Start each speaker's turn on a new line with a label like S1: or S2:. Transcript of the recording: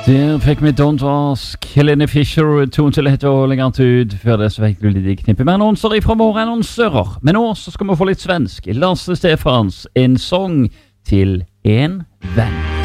S1: Der fikk vi Don't Ask, Helene Fischer, ton til et og lenger ut. Før det så fikk du litt knippe med annonser fra våre annonsører. Men nå så skal vi få litt svensk. Lasse Stefans, en sang til en venn.